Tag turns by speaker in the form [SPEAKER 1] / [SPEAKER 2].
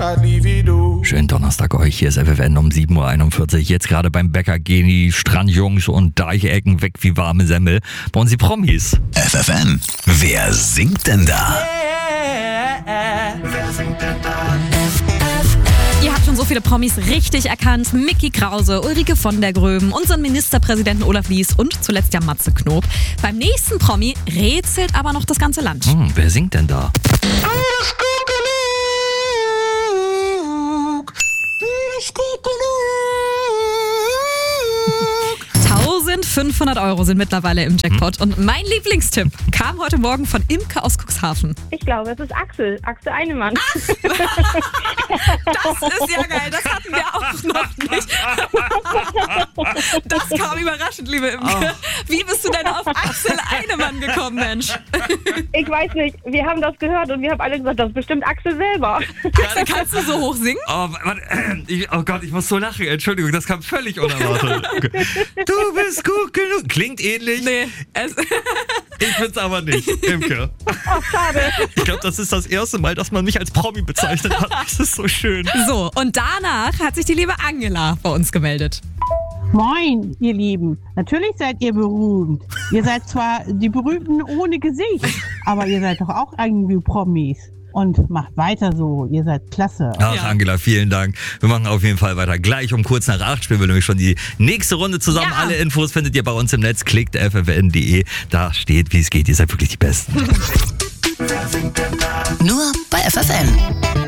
[SPEAKER 1] Schönen Donnerstag euch, hier ist FFN um 7.41 Uhr. Jetzt gerade beim Bäcker gehen die Strandjungs und Deichecken weg wie warme Semmel. Bei uns die Promis.
[SPEAKER 2] FFN, wer singt denn da?
[SPEAKER 3] Wer singt denn da?
[SPEAKER 4] Ihr habt schon so viele Promis richtig erkannt. Micky Krause, Ulrike von der Gröben, unseren Ministerpräsidenten Olaf Lies und zuletzt ja Matze Knob. Beim nächsten Promi rätselt aber noch das ganze Land.
[SPEAKER 1] Wer singt denn da?
[SPEAKER 4] 1.500 € sind mittlerweile im Jackpot. Und mein Lieblingstipp kam heute Morgen von Imke aus Cuxhaven.
[SPEAKER 5] Ich glaube, es ist Axel Einemann.
[SPEAKER 4] Das ist ja geil, das hatten wir auch noch nicht. Das kam überraschend, liebe Imke. Wie bist du denn auf Axel Einemann gekommen, Mensch?
[SPEAKER 5] Ich weiß nicht, wir haben das gehört und wir haben alle gesagt, das ist bestimmt Axel selber.
[SPEAKER 4] Axel, kannst du so hoch singen?
[SPEAKER 1] Oh Gott, ich muss so lachen. Entschuldigung, das kam völlig unerwartet. Okay. Du bist gut genug. Klingt ähnlich.
[SPEAKER 4] Nee,
[SPEAKER 1] Ich bin's aber nicht, Imke.
[SPEAKER 5] Oh, schade.
[SPEAKER 1] Ich glaube, das ist das erste Mal, dass man mich als Promi bezeichnet hat. Das ist so schön.
[SPEAKER 4] So, und danach hat sich die liebe Angela bei uns gemeldet.
[SPEAKER 6] Moin, ihr Lieben. Natürlich seid ihr berühmt. Ihr seid zwar die Berühmten ohne Gesicht, aber ihr seid doch auch irgendwie Promis. Und macht weiter so, ihr seid klasse.
[SPEAKER 1] Ach,
[SPEAKER 4] Ja.
[SPEAKER 1] Angela, vielen Dank. Wir machen auf jeden Fall weiter. Gleich um kurz nach 8 spielen wir nämlich schon die nächste Runde zusammen.
[SPEAKER 4] Ja.
[SPEAKER 1] Alle Infos findet ihr bei uns im Netz. Klickt ffn.de. Da steht, wie es geht. Ihr seid wirklich die Besten.
[SPEAKER 3] Wer singt denn da?
[SPEAKER 2] Nur bei FFN.